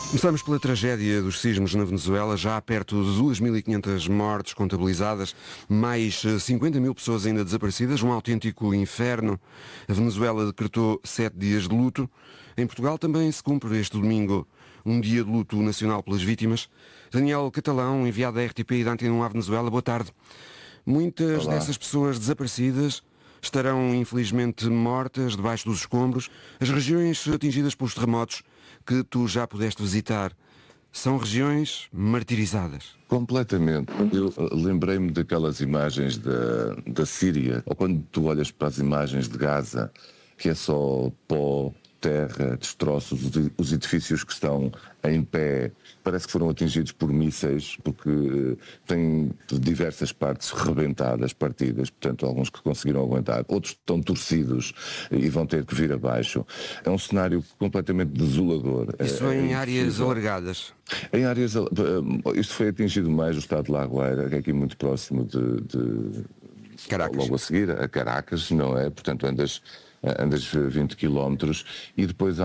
Começamos pela tragédia dos sismos na Venezuela, já há perto de 2.500 mortes contabilizadas, mais 50 mil pessoas ainda desaparecidas, um autêntico inferno. A Venezuela decretou 7 dias de luto. Em Portugal também se cumpre este domingo um dia de luto nacional pelas vítimas. Daniel Catalão, enviado da RTP e da Antena 1 à Venezuela, boa tarde. Muitas dessas pessoas desaparecidas estarão infelizmente mortas debaixo dos escombros. As regiões atingidas pelos terremotos que tu já pudeste visitar são regiões martirizadas. Completamente. Eu lembrei-me daquelas imagens da Síria, ou quando tu olhas para as imagens de Gaza, que é só pó, terra, destroços, os edifícios que estão em pé, parece que foram atingidos por mísseis, porque têm diversas partes rebentadas, partidas, portanto alguns que conseguiram aguentar, outros estão torcidos e vão ter que vir abaixo. É um cenário completamente desolador. Isso em áreas alargadas? Em áreas... Isto foi atingido mais no estado de La Guaira, que é aqui muito próximo de Caracas. Logo a seguir, a Caracas, não é? Portanto, andas 20 quilómetros e depois há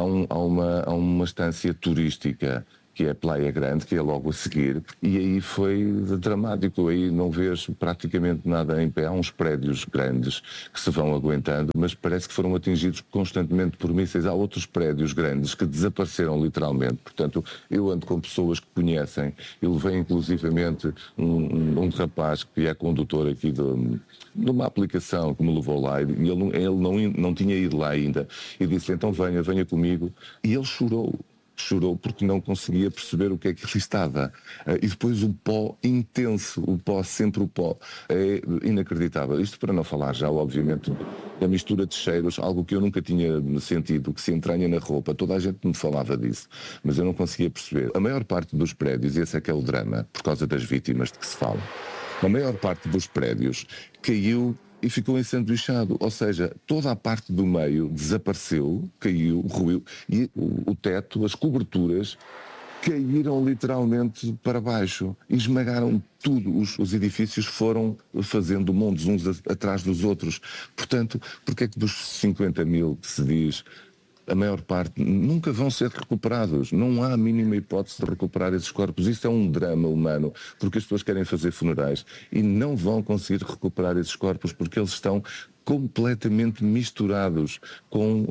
uma estância turística que é Praia Grande, que é logo a seguir, e aí foi dramático, aí não vês praticamente nada em pé, há uns prédios grandes que se vão aguentando, mas parece que foram atingidos constantemente por mísseis. Há outros prédios grandes que desapareceram literalmente, portanto eu ando com pessoas que conhecem, eu levei inclusivamente um rapaz que é condutor aqui de uma aplicação que me levou lá, e ele não tinha ido lá ainda, e disse, então venha comigo, e ele chorou porque não conseguia perceber o que é que ali estava. E depois o pó intenso, sempre o pó. É inacreditável. Isto para não falar já, obviamente, da mistura de cheiros, algo que eu nunca tinha sentido, que se entranha na roupa. Toda a gente me falava disso, mas eu não conseguia perceber. A maior parte dos prédios, e esse é que é o drama, por causa das vítimas de que se fala, a maior parte dos prédios caiu e ficou ensanduichado, ou seja, toda a parte do meio desapareceu, caiu, ruiu, e o teto, as coberturas, caíram literalmente para baixo, esmagaram tudo, os edifícios foram fazendo montes uns atrás dos outros. Portanto, porque é que dos 50 mil que se diz, a maior parte nunca vão ser recuperados? Não há a mínima hipótese de recuperar esses corpos. Isso é um drama humano, porque as pessoas querem fazer funerais e não vão conseguir recuperar esses corpos porque eles estão completamente misturados com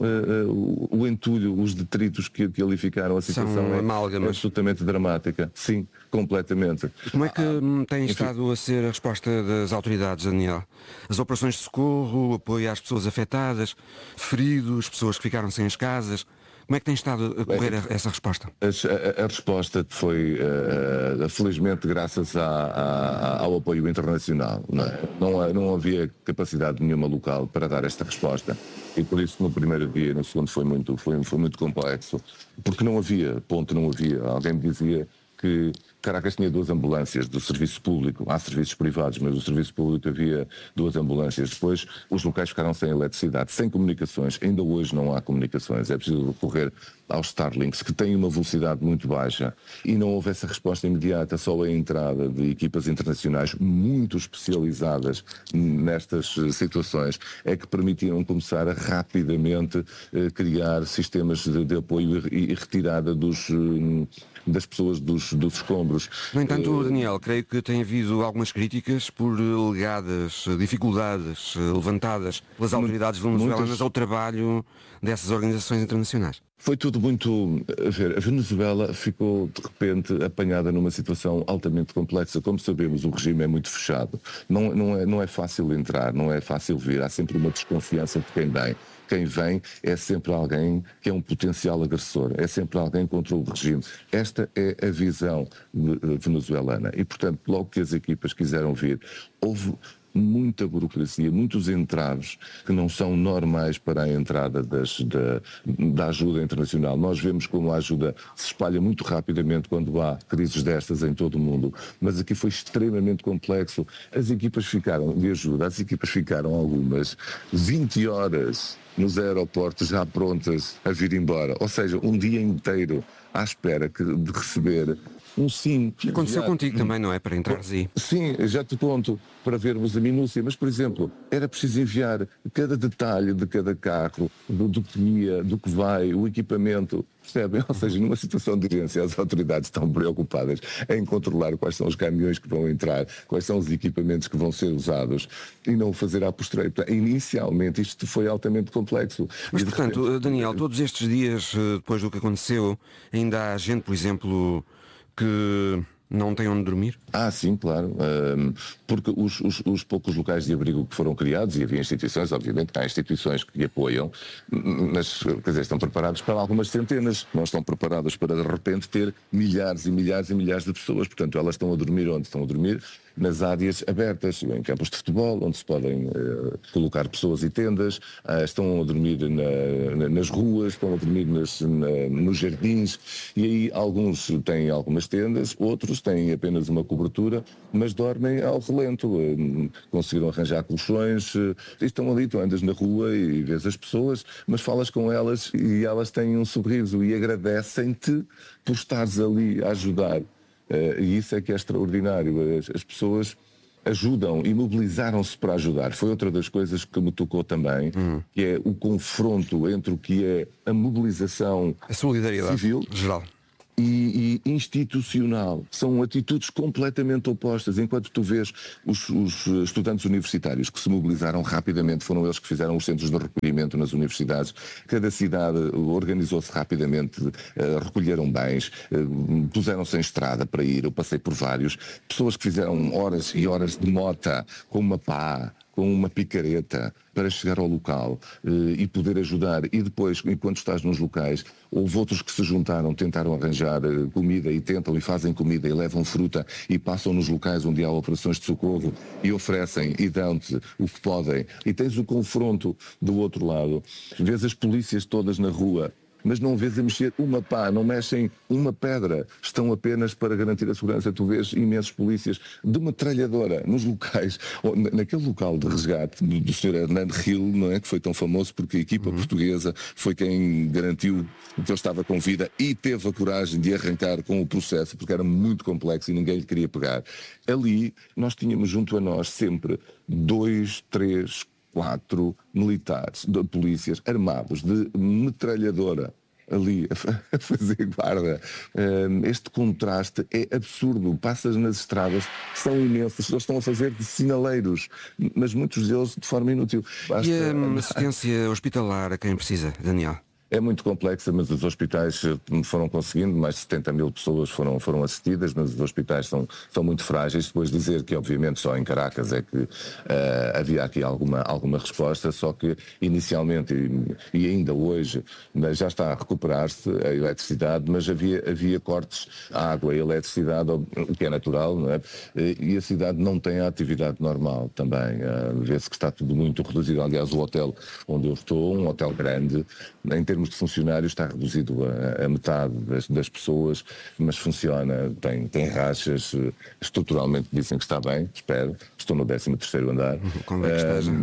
o entulho, os detritos que ali ficaram. A situação é absolutamente dramática. Sim, completamente. Como é que tem estado a ser a resposta das autoridades, Daniel? As operações de socorro, apoio às pessoas afetadas, feridos, pessoas que ficaram sem as casas. Como é que tem estado a correr essa resposta? A resposta foi, felizmente, graças ao apoio internacional. Não havia capacidade nenhuma local para dar esta resposta. E por isso, no primeiro dia e no segundo foi muito complexo. Porque não havia. Alguém me dizia que Caracas tinha 2 ambulâncias do serviço público, há serviços privados, mas do serviço público havia 2 ambulâncias. Depois os locais ficaram sem eletricidade, sem comunicações, ainda hoje não há comunicações, é preciso recorrer aos Starlinks, que têm uma velocidade muito baixa, e não houve essa resposta imediata, só a entrada de equipas internacionais muito especializadas nestas situações é que permitiram começar a rapidamente criar sistemas de apoio e retirada das pessoas dos escombros. No entanto, Daniel, creio que tem havido algumas críticas por alegadas dificuldades levantadas pelas autoridades venezuelanas ao trabalho dessas organizações internacionais. Foi tudo muito... A Venezuela ficou, de repente, apanhada numa situação altamente complexa. Como sabemos, o regime é muito fechado. Não é fácil entrar, não é fácil vir. Há sempre uma desconfiança de quem vem. Quem vem é sempre alguém que é um potencial agressor, é sempre alguém contra o regime. Esta é a visão venezuelana. E, portanto, logo que as equipas quiseram vir, houve muita burocracia, muitos entraves que não são normais para a entrada da ajuda internacional. Nós vemos como a ajuda se espalha muito rapidamente quando há crises destas em todo o mundo, mas aqui foi extremamente complexo. As equipas ficaram algumas 20 horas nos aeroportos já prontas a vir embora, ou seja, um dia inteiro à espera de receber um sim. Aconteceu contigo também, não é? Para entrares aí. Sim, já te conto, para vermos a minúcia, mas, por exemplo, era preciso enviar cada detalhe de cada carro, do que ia, do que vai, o equipamento. Percebem? Ou seja, numa situação de urgência, as autoridades estão preocupadas em controlar quais são os caminhões que vão entrar, quais são os equipamentos que vão ser usados e não o fazer à posteriori. Inicialmente isto foi altamente complexo. Mas, portanto, Daniel, todos estes dias, depois do que aconteceu, ainda há gente, por exemplo, que não tem onde dormir? Sim, claro. Porque os poucos locais de abrigo que foram criados, e havia instituições, obviamente, há instituições que apoiam, mas quer dizer, estão preparados para algumas centenas, não estão preparados para de repente ter milhares e milhares e milhares de pessoas. Portanto, elas estão a dormir onde? Estão a dormir nas áreas abertas, em campos de futebol, onde se podem colocar pessoas e tendas, estão a dormir nas ruas, estão a dormir nos jardins, e aí alguns têm algumas tendas, outros têm apenas uma cobertura, mas dormem ao relento, conseguiram arranjar colchões, e estão ali, tu andas na rua e vês as pessoas, mas falas com elas e elas têm um sorriso e agradecem-te por estares ali a ajudar. E isso é que é extraordinário. As pessoas ajudam e mobilizaram-se para ajudar. Foi outra das coisas que me tocou também, que é o confronto entre o que é a mobilização, a solidariedade civil geral e institucional. São atitudes completamente opostas. Enquanto tu vês os estudantes universitários que se mobilizaram rapidamente, foram eles que fizeram os centros de recolhimento nas universidades, cada cidade organizou-se rapidamente, recolheram bens, puseram-se em estrada para ir, eu passei por vários, pessoas que fizeram horas e horas de mota com uma pá, com uma picareta para chegar ao local e poder ajudar. E depois, enquanto estás nos locais, houve outros que se juntaram, tentaram arranjar comida e tentam e fazem comida e levam fruta e passam nos locais onde há operações de socorro e oferecem e dão-te o que podem. E tens o confronto do outro lado. Vês as polícias todas na rua, mas não vês a mexer uma pá, não mexem uma pedra, estão apenas para garantir a segurança. Tu vês imensos polícias de metralhadora nos locais, naquele local de resgate do Sr. Hernando Hill, não é, que foi tão famoso porque a equipa portuguesa foi quem garantiu que ele estava com vida e teve a coragem de arrancar com o processo, porque era muito complexo e ninguém lhe queria pegar. Ali nós tínhamos junto a nós sempre 2, 3, 4 militares, de polícias armados de metralhadora ali a fazer guarda. Este contraste é absurdo. Passas nas estradas, são imensos, eles estão a fazer de sinaleiros, mas muitos deles de forma inútil. E a assistência hospitalar a quem precisa, Daniel? É muito complexa, mas os hospitais foram conseguindo, mais de 70 mil pessoas foram assistidas, mas os hospitais são muito frágeis. Depois dizer que, obviamente, só em Caracas é que havia aqui alguma resposta, só que inicialmente e ainda hoje já está a recuperar-se a eletricidade, mas havia cortes à água e eletricidade, o que é natural, não é? E a cidade não tem a atividade normal também. Vê-se que está tudo muito reduzido. Aliás, o hotel onde eu estou, um hotel grande, em termos de funcionários está reduzido a metade das pessoas, mas funciona, tem rachas, estruturalmente dizem que está bem, espero, estou no 13º andar. Convém que esteja.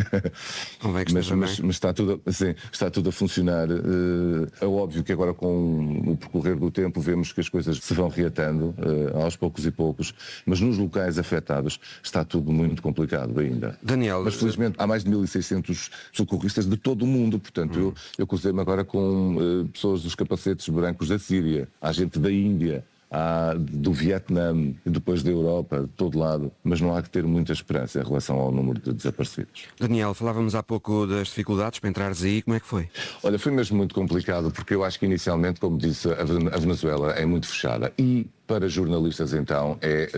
Convém que esteja mas está tudo a funcionar. É óbvio que agora com o percorrer do tempo vemos que as coisas se vão reatando aos poucos e poucos, mas nos locais afetados está tudo muito complicado ainda. Daniel, mas felizmente há mais de 1.600 socorristas de todo o mundo, portanto eu cruzei-me agora com pessoas dos capacetes brancos da Síria, há gente da Índia, há do Vietnã, depois da Europa, de todo lado, mas não há que ter muita esperança em relação ao número de desaparecidos. Daniel, falávamos há pouco das dificuldades para entrares aí, como é que foi? Olha, foi mesmo muito complicado, porque eu acho que inicialmente, como disse, a Venezuela é muito fechada e para jornalistas então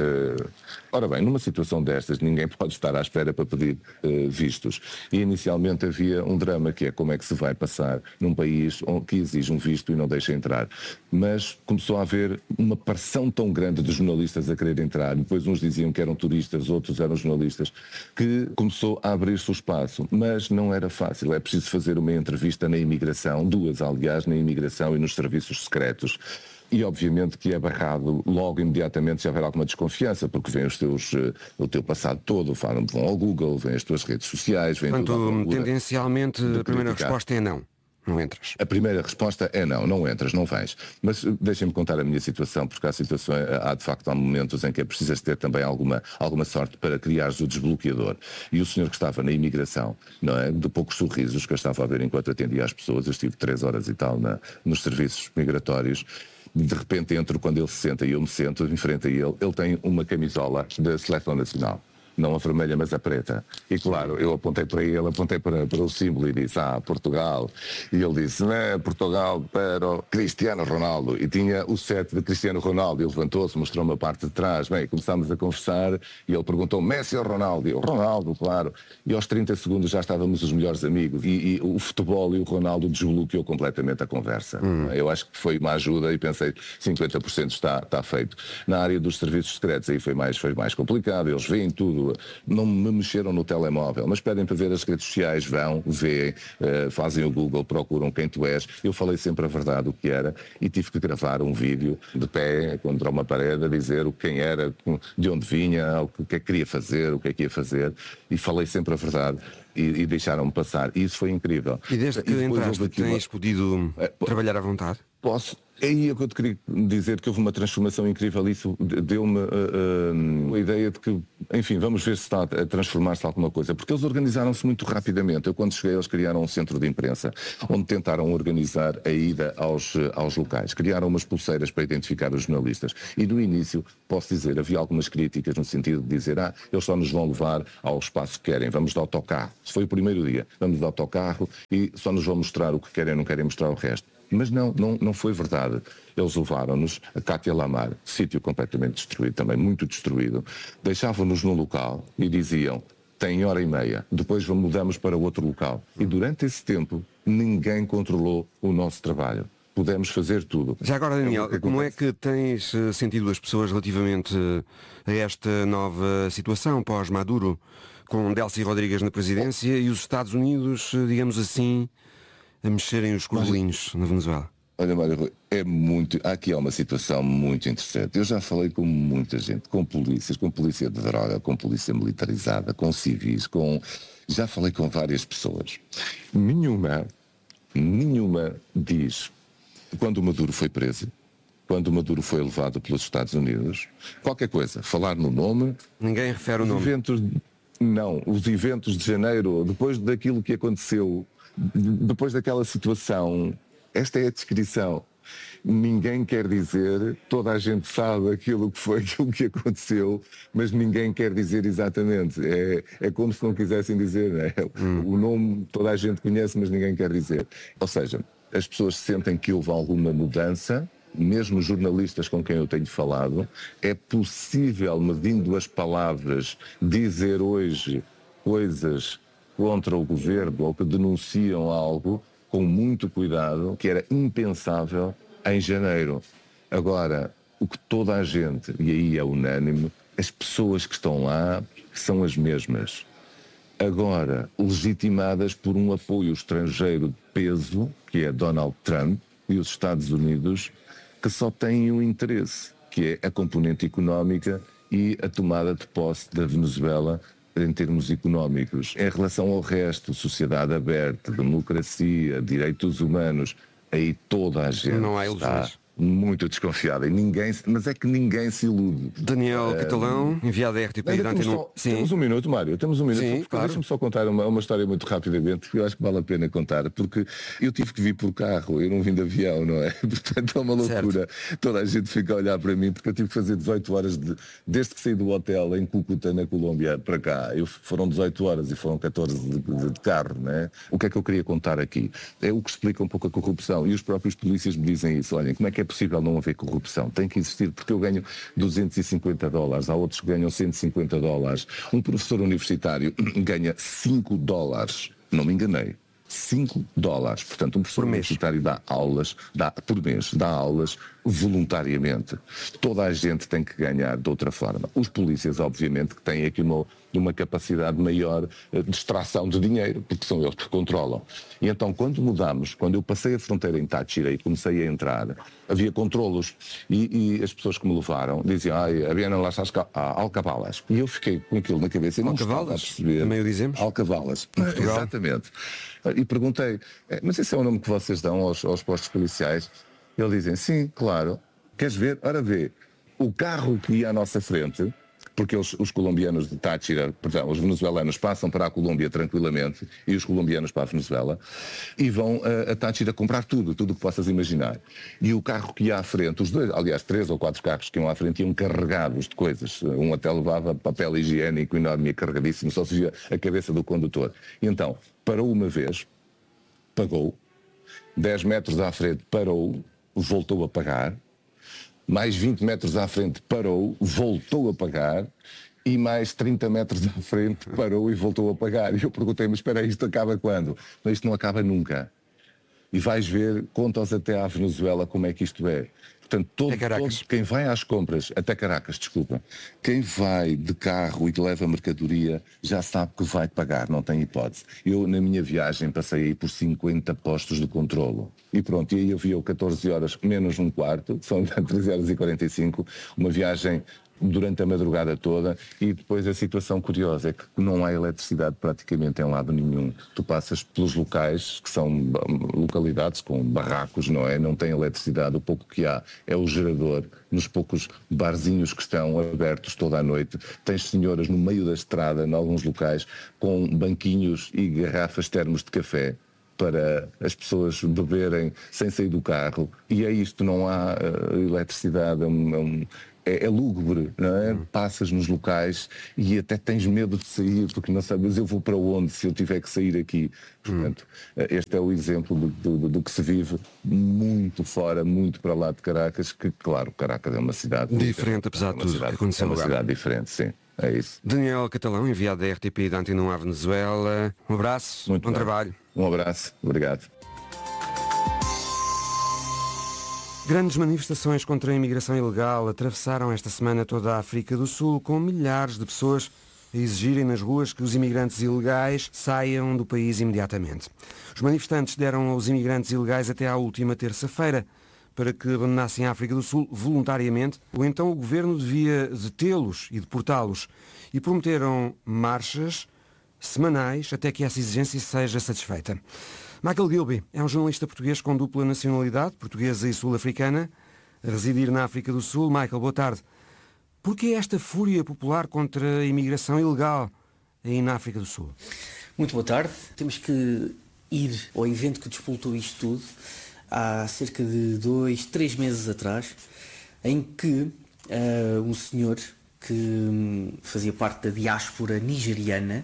ora bem, numa situação destas ninguém pode estar à espera para pedir vistos e inicialmente havia um drama que é como é que se vai passar num país que exige um visto e não deixa entrar, mas começou a haver uma pressão tão grande de jornalistas a querer entrar, depois uns diziam que eram turistas, outros eram jornalistas, que começou a abrir-se o espaço, mas não era fácil, é preciso fazer uma entrevista na imigração, 2 aliás, na imigração e nos serviços secretos. E obviamente que é barrado logo imediatamente se houver alguma desconfiança, porque vêm o teu passado todo, vão ao Google, vêm as tuas redes sociais, vêm Portanto, tendencialmente a primeira resposta é não. não entras. A primeira resposta é não entras, não vais. Mas deixem-me contar a minha situação, porque há de facto momentos em que é preciso ter também alguma sorte para criares o desbloqueador. E o senhor que estava na imigração, não é? De poucos sorrisos que eu estava a ver enquanto atendia as pessoas, eu estive 3 horas e tal nos serviços migratórios. De repente entro quando ele se senta e eu me sento em frente a ele. Ele tem uma camisola da Seleção Nacional. Não a vermelha, mas a preta. E claro, eu apontei para ele, apontei para o símbolo e disse, Portugal. E ele disse, Portugal para o Cristiano Ronaldo. E tinha o set de Cristiano Ronaldo. Ele levantou-se, mostrou-me a parte de trás. Bem, começámos a conversar e ele perguntou, Messi ou Ronaldo? E eu, Ronaldo, claro. E aos 30 segundos já estávamos os melhores amigos. E o futebol e o Ronaldo desbloqueou completamente a conversa. Eu acho que foi uma ajuda e pensei, 50% está feito. Na área dos serviços secretos aí foi mais complicado. Eles veem tudo. Não me mexeram no telemóvel, mas pedem para ver as redes sociais, vão, veem, fazem o Google, procuram quem tu és. Eu falei sempre a verdade, o que era, e tive que gravar um vídeo de pé contra uma parede a dizer quem era, de onde vinha, o que é que queria fazer, o que é que ia fazer, e falei sempre a verdade. E deixaram-me passar. E isso foi incrível. E desde que entraste, tens podido trabalhar à vontade? Posso. É aí que eu te queria dizer que houve uma transformação incrível. Isso deu-me a ideia de que, enfim, vamos ver se está a transformar-se alguma coisa. Porque eles organizaram-se muito rapidamente. Eu, quando cheguei, eles criaram um centro de imprensa, onde tentaram organizar a ida aos locais. Criaram umas pulseiras para identificar os jornalistas. E no início, posso dizer, havia algumas críticas no sentido de dizer, eles só nos vão levar ao espaço que querem, vamos de autocarro. Se foi o primeiro dia, vamos de autocarro e só nos vão mostrar o que querem, não querem mostrar o resto. Mas não foi verdade. Eles levaram-nos a Cátia Lamar, sítio completamente destruído, também muito destruído. Deixavam-nos no local e diziam, tem hora e meia, depois mudamos para outro local. E durante esse tempo, ninguém controlou o nosso trabalho. Pudemos fazer tudo. Já agora, Daniel, como é que tens sentido as pessoas relativamente a esta nova situação pós-Maduro, com Delcy Rodrigues na presidência e os Estados Unidos, digamos assim, a mexerem os cordelinhos na Venezuela? Olha, Mário Rui, aqui há uma situação muito interessante. Eu já falei com muita gente, com polícias, com polícia de droga, com polícia militarizada, com civis, já falei com várias pessoas. Nenhuma diz, quando o Maduro foi preso, quando o Maduro foi levado pelos Estados Unidos, qualquer coisa, falar no nome... Ninguém refere o nome. Os eventos de janeiro, depois daquilo que aconteceu, depois daquela situação, esta é a descrição. Ninguém quer dizer, toda a gente sabe aquilo que aconteceu, mas ninguém quer dizer exatamente. É como se não quisessem dizer, né? O nome toda a gente conhece, mas ninguém quer dizer. Ou seja, as pessoas sentem que houve alguma mudança, mesmo jornalistas com quem eu tenho falado. É possível, medindo as palavras, dizer hoje coisas contra o governo ou que denunciam algo com muito cuidado, que era impensável em janeiro. Agora, o que toda a gente, e aí é unânime, as pessoas que estão lá são as mesmas. Agora, legitimadas por um apoio estrangeiro de peso, que é Donald Trump e os Estados Unidos, que só têm um interesse, que é a componente económica e a tomada de posse da Venezuela em termos económicos. Em relação ao resto, sociedade aberta, democracia, direitos humanos, aí toda a gente não há ilusões. Muito desconfiada. Mas é que ninguém se ilude. Daniel Catalão, enviado da RTP. Temos um minuto, Mário. Temos um minuto. Sim, claro. Deixa-me só contar uma história muito rapidamente, que eu acho que vale a pena contar, porque eu tive que vir por carro, eu não vim de avião, não é? Portanto é uma loucura. Certo. Toda a gente fica a olhar para mim, porque eu tive que fazer 18 horas desde que saí do hotel em Cúcuta, na Colômbia, para cá. Foram 18 horas e foram 14 de carro, não é? O que é que eu queria contar aqui? É o que explica um pouco a corrupção. E os próprios polícias me dizem isso. Olhem, como é que é possível não haver corrupção? Tem que existir, porque eu ganho $250, há outros que ganham $150. Um professor universitário ganha $5, não me enganei. $5. Portanto, um professor universitário dá aulas voluntariamente. Toda a gente tem que ganhar de outra forma. Os polícias, obviamente, que têm aqui uma capacidade maior de extração de dinheiro, porque são eles que controlam. E então, quando eu passei a fronteira em Táchira e comecei a entrar, havia controlos e as pessoas que me levaram diziam, havia las alcabalas. E eu fiquei com aquilo na cabeça e não estava a perceber. Também o dizemos? Alcabalas. Exatamente. E perguntei, mas esse é o nome que vocês dão aos postos policiais? Eles dizem, sim, claro. Queres ver? Ora vê, o carro que ia à nossa frente, porque os colombianos de Táchira, perdão, os venezuelanos passam para a Colômbia tranquilamente, e os colombianos para a Venezuela, e vão a Táchira comprar tudo o que possas imaginar. E o carro que ia à frente, os dois, aliás, 3 ou 4 carros que iam à frente, iam carregados de coisas. Um até levava papel higiênico enorme e carregadíssimo, só se via a cabeça do condutor. E então, parou uma vez, pagou, 10 metros à frente parou, voltou a pagar, mais 20 metros à frente parou, voltou a pagar, e mais 30 metros à frente parou e voltou a pagar. E eu perguntei, mas espera aí, isto acaba quando? Não, isto não acaba nunca. E vais ver, conta-os até à Venezuela como é que isto é. Portanto, quem vai às compras, até Caracas, desculpa, quem vai de carro e que leva mercadoria já sabe que vai pagar, não tem hipótese. Eu, na minha viagem, passei aí por 50 postos de controlo. E pronto, e aí eu vi 14 horas menos um quarto, são 13 horas e 45, uma viagem durante a madrugada toda, e depois a situação curiosa é que não há eletricidade praticamente em lado nenhum. Tu passas pelos locais, que são localidades com barracos, não é? Não tem eletricidade, o pouco que há é o gerador, nos poucos barzinhos que estão abertos toda a noite. Tens senhoras no meio da estrada, em alguns locais, com banquinhos e garrafas termos de café para as pessoas beberem sem sair do carro, e é isto, não há eletricidade, é lúgubre, não é? Passas nos locais e até tens medo de sair, porque não sabes, eu vou para onde se eu tiver que sair aqui. Portanto, este é o exemplo do que se vive muito fora, muito para lá de Caracas, que, claro, Caracas é uma cidade diferente, apesar de tudo que aconteceu lá. É uma agora. cidade diferente, sim. É isso. Daniel Catalão, enviado da RTP da Antena 1 à Venezuela. Um abraço, bom trabalho. Um abraço, obrigado. Grandes manifestações contra a imigração ilegal atravessaram esta semana toda a África do Sul, com milhares de pessoas a exigirem nas ruas que os imigrantes ilegais saiam do país imediatamente. Os manifestantes deram aos imigrantes ilegais até à última terça-feira para que abandonassem a África do Sul voluntariamente, ou então o governo devia detê-los e deportá-los, e prometeram marchas semanais até que essa exigência seja satisfeita. Michael Gilby é um jornalista português com dupla nacionalidade, portuguesa e sul-africana, a residir na África do Sul. Michael, boa tarde. Porquê esta fúria popular contra a imigração ilegal aí na África do Sul? Muito boa tarde. Temos que ir ao evento que despoltou isto tudo há cerca de 2-3 meses atrás, em que um senhor que fazia parte da diáspora nigeriana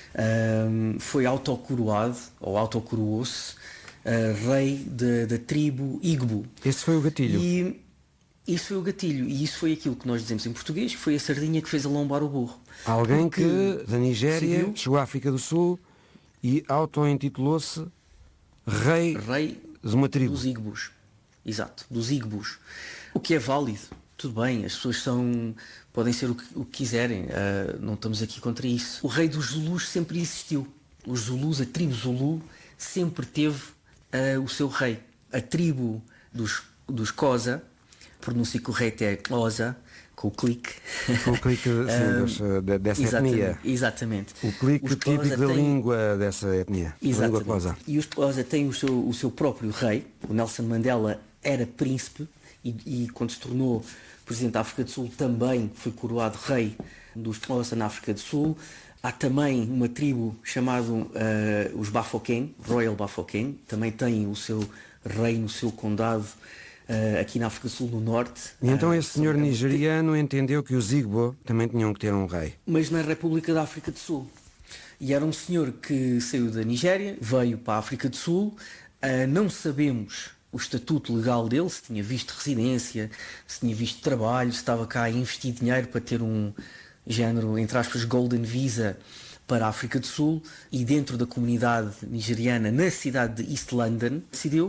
foi autocoroado, ou autocoroou-se, rei da tribo Igbo. Esse foi o gatilho. E isso foi o gatilho, e isso foi aquilo que nós dizemos em português, que foi a sardinha que fez alombar o burro. Alguém que da Nigéria chegou à África do Sul e auto-intitulou-se rei de uma tribo. Dos Igbos. Exato, dos Igbos. O que é válido. Tudo bem, as pessoas podem ser o que quiserem, não estamos aqui contra isso. O rei dos Zulus sempre existiu. Os Zulus, a tribo Zulu, sempre teve o seu rei. A tribo dos Xhosa, a pronúncia correta é Xhosa, com o clique. Com o clique dessa etnia. Exatamente. O clique típico da língua dessa etnia. Exatamente. Língua Xhosa. E os Xhosa têm o seu próprio rei. O Nelson Mandela era príncipe e quando se tornou presidente da África do Sul também foi coroado rei dos Xhosa na África do Sul. Há também uma tribo chamada os Bafokeng, Royal Bafokeng, também tem o seu rei no seu condado aqui na África do Sul, no norte. E então esse senhor nigeriano entendeu que os Igbo também tinham que ter um rei. Mas na República da África do Sul. E era um senhor que saiu da Nigéria, veio para a África do Sul, não sabemos o estatuto legal dele, se tinha visto residência, se tinha visto trabalho, se estava cá a investir dinheiro para ter um género, entre aspas, Golden Visa para a África do Sul, e dentro da comunidade nigeriana, na cidade de East London, decidiu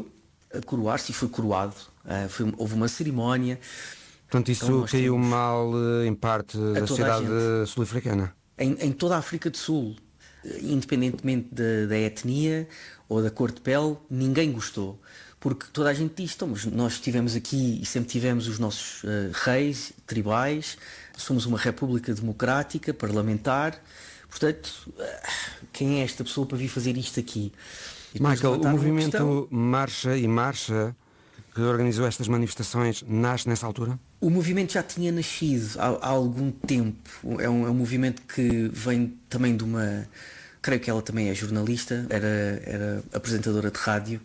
a coroar-se e foi coroado. Houve uma cerimónia. Portanto, isso Então, caiu mal em parte da sociedade sul-africana. Em toda a África do Sul, independentemente da etnia ou da cor de pele, ninguém gostou. Porque toda a gente diz, mas nós estivemos aqui e sempre tivemos os nossos reis tribais, somos uma república democrática, parlamentar, portanto, quem é esta pessoa para vir fazer isto aqui? Michael, o movimento Marcha e Marcha, que organizou estas manifestações, nasce nessa altura? O movimento já tinha nascido há algum tempo. É um movimento que vem também de uma... Creio que ela também é jornalista, era apresentadora de rádio,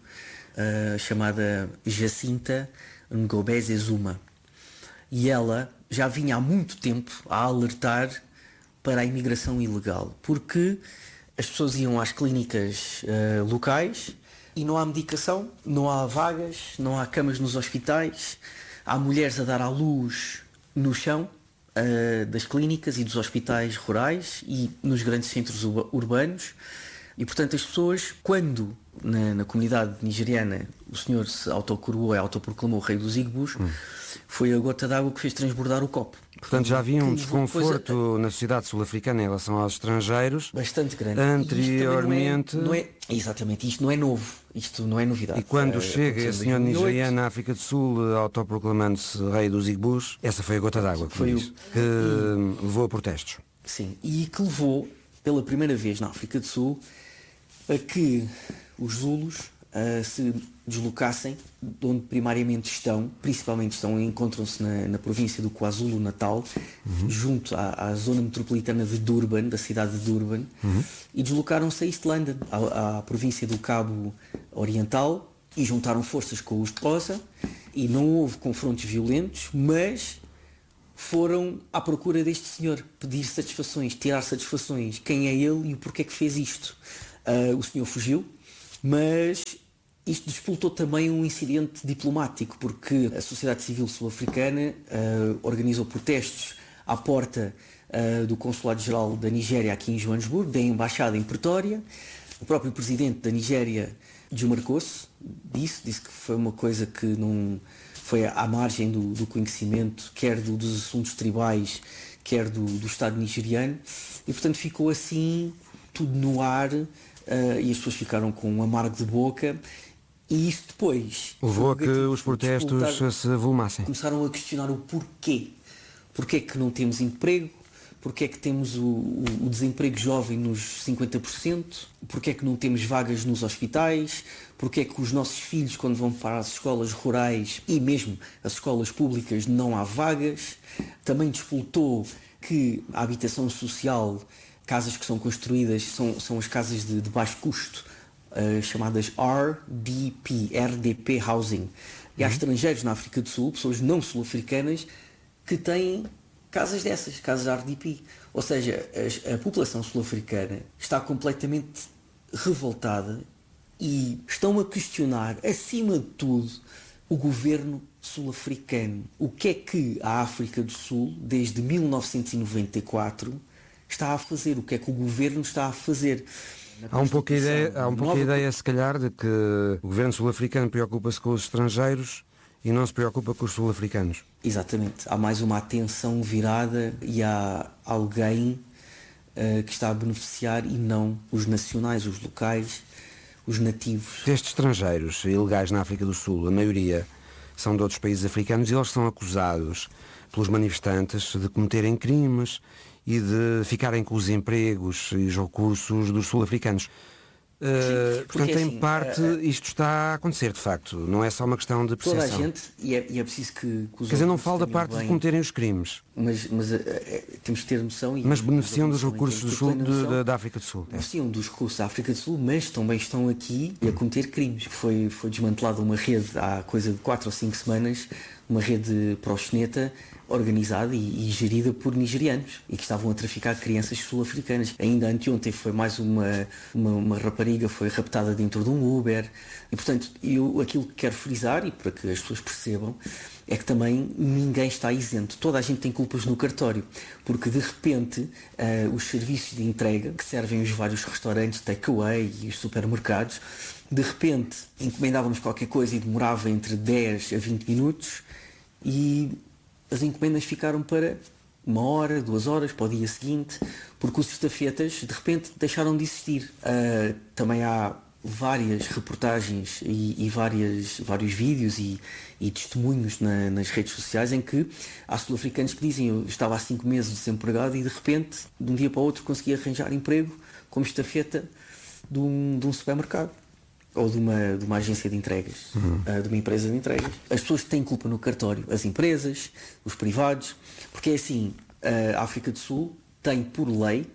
chamada Jacinta Ngobese Zuma. E ela já vinha há muito tempo a alertar para a imigração ilegal, porque as pessoas iam às clínicas locais e não há medicação, não há vagas, não há camas nos hospitais, há mulheres a dar à luz no chão das clínicas e dos hospitais rurais e nos grandes centros urbanos. E, portanto, as pessoas, quando na comunidade nigeriana o senhor se autocoroou e autoproclamou o rei dos Igbos, foi a gota d'água que fez transbordar o copo. Portanto, já havia um desconforto na sociedade sul-africana em relação aos estrangeiros. Bastante grande. Anteriormente... Exatamente, isto não é novo. Isto não é novidade. E quando chega esse senhor nigeriano na África do Sul, autoproclamando-se rei dos Igbos, essa foi a gota d'água que levou a protestos. Sim, e que levou, pela primeira vez na África do Sul, a que os Zulus se deslocassem de onde primariamente encontram-se na província do KwaZulu-Natal, junto à zona metropolitana de Durban, da cidade de Durban, e deslocaram-se a East London, à província do Cabo Oriental, e juntaram forças com os Xhosa, e não houve confrontos violentos, mas foram à procura deste senhor, pedir satisfações, tirar satisfações, quem é ele e o porquê que fez isto. O senhor fugiu, mas isto despoltou também um incidente diplomático, porque a sociedade civil sul-africana organizou protestos à porta do Consulado-Geral da Nigéria aqui em Joanesburgo, da Embaixada em Pretória. O próprio presidente da Nigéria desmarcou-se, disse que foi uma coisa que não foi à margem do conhecimento, quer dos assuntos tribais, quer do Estado nigeriano, e portanto ficou assim tudo no ar, e as pessoas ficaram com um amargo de boca, e isso depois levou a que os protestos se volumassem. Começaram a questionar o porquê. Porquê é que não temos emprego? Porquê é que temos o desemprego jovem nos 50%? Porquê é que não temos vagas nos hospitais? Porquê é que os nossos filhos, quando vão para as escolas rurais e mesmo as escolas públicas, não há vagas? Também despoltou que a habitação social, casas que são construídas, são as casas de baixo custo, chamadas RDP Housing. E há estrangeiros na África do Sul, pessoas não sul-africanas, que têm casas dessas, casas RDP. Ou seja, a população sul-africana está completamente revoltada e estão a questionar, acima de tudo, o governo sul-africano. O que é que a África do Sul, desde 1994, está a fazer? O que é que o governo está a fazer? Há um pouco a ideia, se calhar, de que o governo sul-africano preocupa-se com os estrangeiros e não se preocupa com os sul-africanos. Exatamente. Há mais uma atenção virada e há alguém que está a beneficiar e não os nacionais, os locais, os nativos. Destes estrangeiros ilegais na África do Sul, a maioria são de outros países africanos e eles são acusados pelos manifestantes de cometerem crimes e de ficarem com os empregos e os recursos dos sul-africanos. Portanto, em parte, isto está a acontecer, de facto. Não é só uma questão de percepção. Toda a gente, e é preciso que os... Quer dizer, não falo da parte de cometerem os crimes. Mas temos que ter noção... Mas beneficiam dos recursos da África do Sul. Beneficiam dos recursos da África do Sul, mas também estão aqui a cometer crimes. Foi desmantelada uma rede há coisa de 4 ou 5 semanas, uma rede proxeneta, organizada e gerida por nigerianos e que estavam a traficar crianças sul-africanas. Ainda anteontem foi mais uma rapariga foi raptada dentro de um Uber e, portanto, aquilo que quero frisar, e para que as pessoas percebam, é que também ninguém está isento. Toda a gente tem culpas no cartório, porque de repente os serviços de entrega que servem os vários restaurantes, takeaway e os supermercados, de repente encomendávamos qualquer coisa e demorava entre 10 a 20 minutos e as encomendas ficaram para 1 hora, 2 horas, para o dia seguinte, porque os estafetas de repente deixaram de existir. Também há várias reportagens e vários vídeos e testemunhos nas redes sociais em que há sul-africanos que dizem: eu estava há 5 meses desempregado e de repente, de um dia para o outro, consegui arranjar emprego como estafeta de um supermercado ou de uma agência de entregas, de uma empresa de entregas. As pessoas que têm culpa no cartório, as empresas, os privados, porque é assim, a África do Sul tem por lei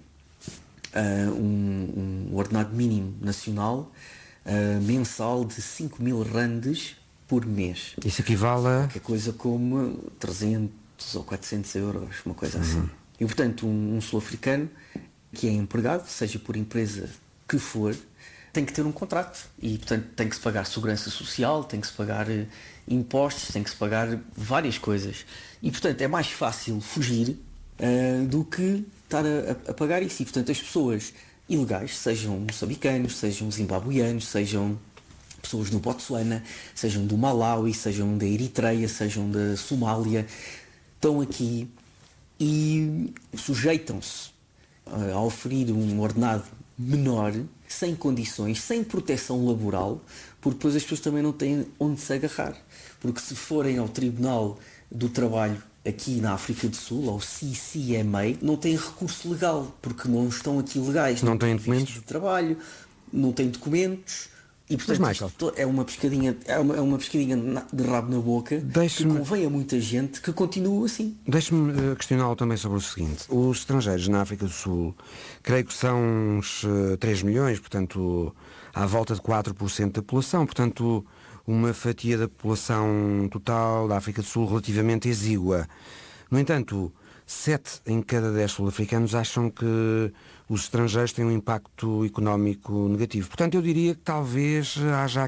um ordenado mínimo nacional mensal de 5.000 randes por mês. Isso equivale a... Que é coisa como 300 ou 400 euros, uma coisa assim. E, portanto, um sul-africano que é empregado, seja por empresa que for, tem que ter um contrato e, portanto, tem que se pagar segurança social, tem que se pagar impostos, tem que se pagar várias coisas. E, portanto, é mais fácil fugir do que estar a pagar isso. E, portanto, as pessoas ilegais, sejam moçambicanos, sejam zimbabuianos, sejam pessoas no Botsuana, sejam do Malawi, sejam da Eritreia, sejam da Somália, estão aqui e sujeitam-se a oferir um ordenado menor, sem condições, sem proteção laboral, porque depois as pessoas também não têm onde se agarrar. Porque se forem ao Tribunal do Trabalho aqui na África do Sul, ao CCMA, não têm recurso legal, porque não estão aqui legais. Não têm documentos de trabalho, não têm documentos. E, portanto, isto é uma pescadinha de rabo na boca que convém a muita gente que continue assim. Deixe-me questioná-lo também sobre o seguinte. Os estrangeiros na África do Sul, creio que são uns 3 milhões, portanto, à volta de 4% da população. Portanto, uma fatia da população total da África do Sul relativamente exígua. No entanto, 7 em cada 10 sul-africanos acham que os estrangeiros têm um impacto económico negativo. Portanto, eu diria que talvez haja